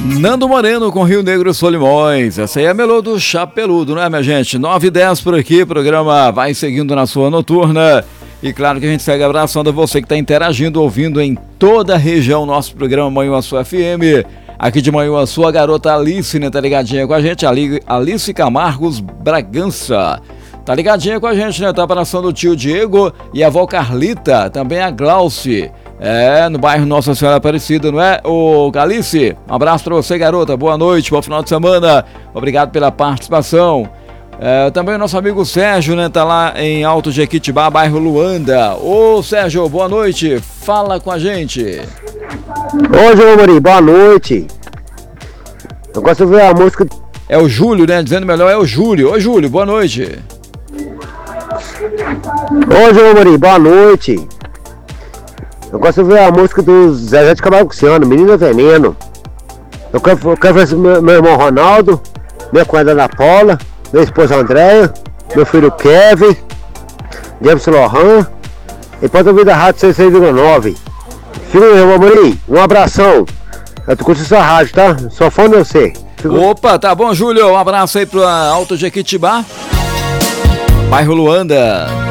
Nando Moreno com Rio Negro Solimões. Essa aí é a melô do Chapeludo, né, minha gente? 9h10 por aqui, programa vai seguindo na sua noturna. E claro que a gente segue abraçando a você que está interagindo, ouvindo em toda a região nosso programa Manhuaçu FM. Aqui de Manhuaçu, a garota Alice, né, tá ligadinha com a gente, Alice Camargos Bragança. Tá ligadinha com a gente, né? Tá abraçando o tio Diego e a avó Carlita, também a Glauce. No bairro Nossa Senhora Aparecida, não é? Ô, Alice, um abraço pra você, garota. Boa noite, bom final de semana. Obrigado pela participação. Também o nosso amigo Sérgio, né? Tá lá em Alto Jequitibá, bairro Luanda. Ô, Sérgio, boa noite. Fala com a gente. Ô, João Maria, boa noite. Eu gosto de ver a música. É o Júlio, né? Dizendo melhor, é o Júlio. Ô, Júlio, boa noite. Ô, João Maria, boa noite. Eu gosto de ver a música do Zezé de Camargo Luciano, Menina Veneno. Eu quero ver meu irmão Ronaldo, minha cunhada Ana Paula, minha esposa Andréia, meu filho Kevin, James Lohan, e pode ouvir da Rádio 66,9. Filho, João Maria, um abração. Eu tô curtindo sua rádio, tá? Só fã de você. Opa, tá bom, Júlio. Um abraço aí pro Alto Jequitibá, bairro Luanda.